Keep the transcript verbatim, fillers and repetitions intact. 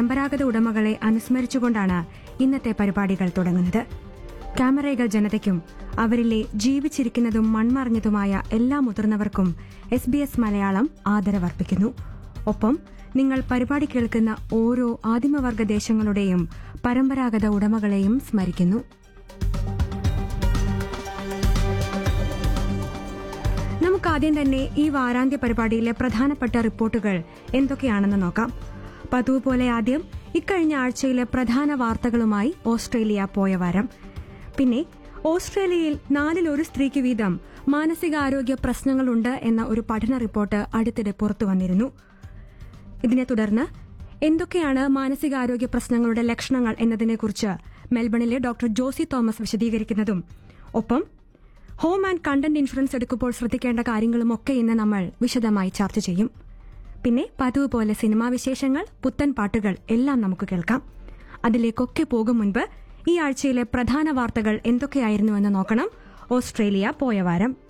പരമ്പരാഗത ഉടമകളെ അനുസ്മരിച്ചുകൊണ്ടാണ് ഇന്നത്തെ പരിപാടികൾ തുടങ്ങുന്നത്. ക്യാമറകൾ ജനതയ്ക്കും അവരിലെ ജീവിച്ചിരിക്കുന്നതും മൺമറഞ്ഞതുമായ എല്ലാ മുതിർന്നവർക്കും എസ് ബി എസ് മലയാളം ആദരവർപ്പിക്കുന്നു. ഒപ്പം നിങ്ങൾ പരിപാടി കേൾക്കുന്ന ഓരോ ആദിമവർഗ ദേശങ്ങളുടെയും പരമ്പരാഗത ഉടമകളെയും സ്മരിക്കുന്നു. നമുക്കാദ്യം തന്നെ ഈ വാരാന്ത്യ പരിപാടിയിലെ പ്രധാനപ്പെട്ട റിപ്പോർട്ടുകൾ എന്തൊക്കെയാണെന്ന് നോക്കാം. പതിവ് പോലെ ആദ്യം ഇക്കഴിഞ്ഞ ആഴ്ചയിലെ പ്രധാന വാർത്തകളുമായി ഓസ്ട്രേലിയ പോയ വാരം. പിന്നെ ഓസ്ട്രേലിയയിൽ നാലിലൊരു സ്ത്രീക്ക് വീതം മാനസികാരോഗ്യ പ്രശ്നങ്ങളുണ്ട് എന്ന ഒരു പഠന റിപ്പോർട്ട് അടുത്തിടെ പുറത്തുവന്നിരുന്നു. ഇതിനെ തുടർന്ന് എന്തൊക്കെയാണ് മാനസികാരോഗ്യ പ്രശ്നങ്ങളുടെ ലക്ഷണങ്ങൾ എന്നതിനെക്കുറിച്ച് മെൽബണിലെ ഡോക്ടർ ജോസി തോമസ് വിശദീകരിക്കുന്നതും ഒപ്പം ഹോം ആൻഡ് കണ്ടന്റ് ഇൻഷുറൻസ് എടുക്കുമ്പോൾ ശ്രദ്ധിക്കേണ്ട കാര്യങ്ങളുമൊക്കെ ഇന്ന് നമ്മൾ വിശദമായി ചർച്ച ചെയ്യും. പിന്നെ പതിവ് പോലെ സിനിമാ വിശേഷങ്ങൾ, പുത്തൻ പാട്ടുകൾ എല്ലാം നമുക്ക് കേൾക്കാം. അതിലേക്കൊക്കെ പോകും മുൻപ് ഈ ആഴ്ചയിലെ പ്രധാന വാർത്തകൾ എന്തൊക്കെയായിരുന്നുവെന്ന് നോക്കണം. ഓസ്ട്രേലിയ പോയ വാരം.